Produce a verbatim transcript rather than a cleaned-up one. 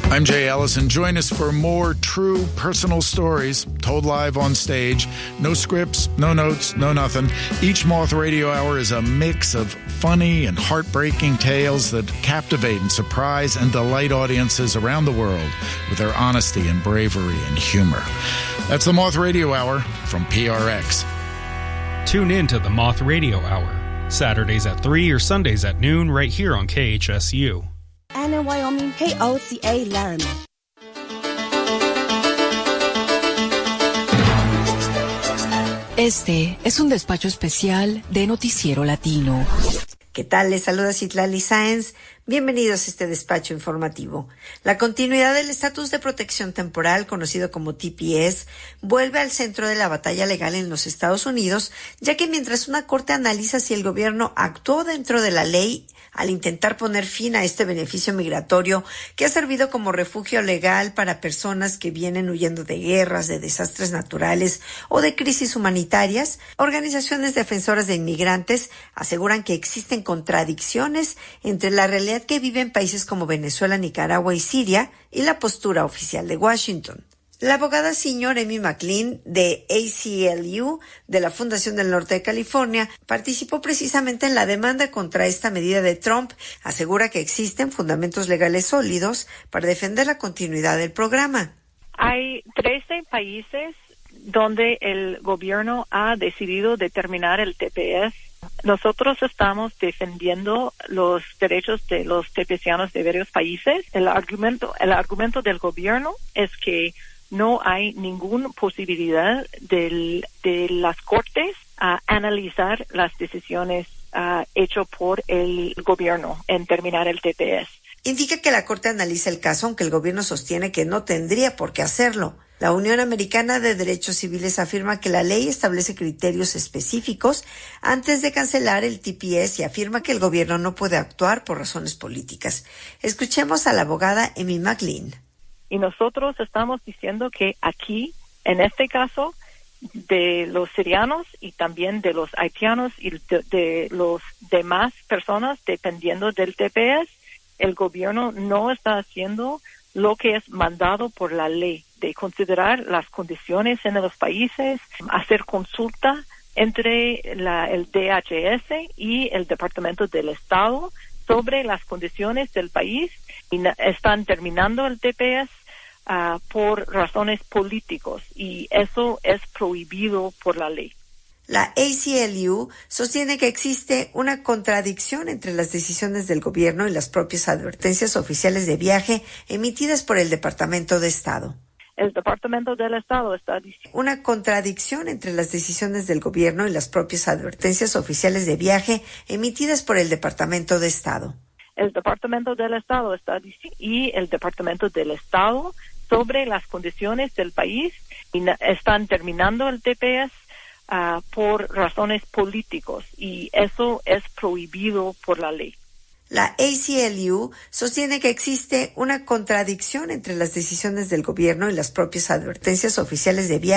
I'm Jay Ellison. Join us for more true personal stories told live on stage. No scripts, no notes, no nothing. Each Moth Radio Hour is a mix of funny and heartbreaking tales that captivate and surprise and delight audiences around the world with their honesty and bravery and humor. That's the Moth Radio Hour from P R X. Tune in to the Moth Radio Hour, Saturdays at three or Sundays at noon right here on K H S U. Anna, Wyoming, K O C A Laramie. Este es un despacho especial de Noticiero Latino. ¿Qué tal? Les saluda Citlali Sáenz. Bienvenidos a este despacho informativo. La continuidad del estatus de protección temporal, conocido como T P S, vuelve al centro de la batalla legal en los Estados Unidos, ya que mientras una corte analiza si el gobierno actuó dentro de la ley al intentar poner fin a este beneficio migratorio que ha servido como refugio legal para personas que vienen huyendo de guerras, de desastres naturales o de crisis humanitarias, organizaciones defensoras de inmigrantes aseguran que existen contradicciones entre la realidad que viven países como Venezuela, Nicaragua y Siria y la postura oficial de Washington. La abogada senior Amy McLean de A C L U de la Fundación del Norte de California participó precisamente en la demanda contra esta medida de Trump. Asegura que existen fundamentos legales sólidos para defender la continuidad del programa. Hay trece países donde el gobierno ha decidido determinar el T P S. Nosotros estamos defendiendo los derechos de los tepecianos de varios países. El argumento, el argumento del gobierno es que no hay ninguna posibilidad del, de las cortes a analizar las decisiones uh, hechas por el gobierno en terminar el T P S. Indica que la corte analiza el caso, aunque el gobierno sostiene que no tendría por qué hacerlo. La Unión Americana de Derechos Civiles afirma que la ley establece criterios específicos antes de cancelar el T P S y afirma que el gobierno no puede actuar por razones políticas. Escuchemos a la abogada Amy McLean. Y nosotros estamos diciendo que aquí, en este caso, de los sirianos y también de los haitianos y de, de los demás personas dependiendo del T P S, el gobierno no está haciendo lo que es mandado por la ley, de considerar las condiciones en los países, hacer consulta entre la, el D H S y el Departamento del Estado sobre las condiciones del país y están terminando el T P S uh, por razones políticos y eso es prohibido por la ley. La A C L U sostiene que existe una contradicción entre las decisiones del gobierno y las propias advertencias oficiales de viaje emitidas por el Departamento de Estado. El Departamento del Estado está diciendo una contradicción entre las decisiones del gobierno y las propias advertencias oficiales de viaje emitidas por el Departamento de Estado. El Departamento del Estado está diciendo y el Departamento del Estado sobre las condiciones del país y están terminando el T P S uh, por razones políticos y eso es prohibido por la ley. La A C L U sostiene que existe una contradicción entre las decisiones del gobierno y las propias advertencias oficiales de viaje